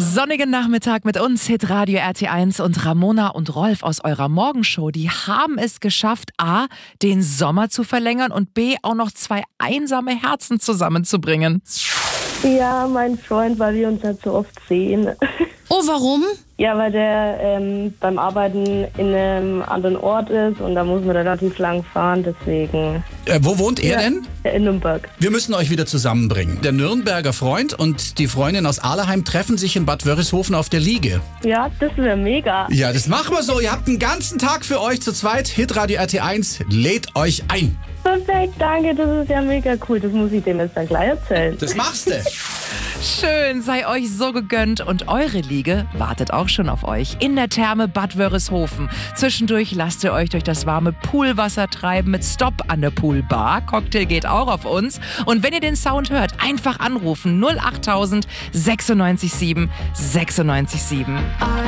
Sonnigen Nachmittag mit uns, Hitradio RT1 und Ramona und Rolf aus eurer Morgenshow. Die haben es geschafft, A, den Sommer zu verlängern und B, auch noch zwei einsame Herzen zusammenzubringen. Ja, mein Freund, weil wir uns halt so oft sehen. Oh, warum? Ja, weil der beim Arbeiten in einem anderen Ort ist und da muss man relativ lang fahren, deswegen. Wo wohnt er denn? In Nürnberg. Wir müssen euch wieder zusammenbringen. Der Nürnberger Freund und die Freundin aus Ahleheim treffen sich in Bad Wörishofen auf der Liege. Ja, das wäre mega. Ja, das machen wir so. Ihr habt einen ganzen Tag für euch zu zweit. Hitradio RT1 lädt euch ein. Perfekt, danke, das ist ja mega cool. Das muss ich dem jetzt dann gleich erzählen. Das machst du. Schön, sei euch so gegönnt und eure Liege wartet auch schon auf euch in der Therme Bad Wörishofen. Zwischendurch lasst ihr euch durch das warme Poolwasser treiben mit Stopp an der Poolbar. Cocktail geht auch auf uns. Und wenn ihr den Sound hört, einfach anrufen 08000 967 967.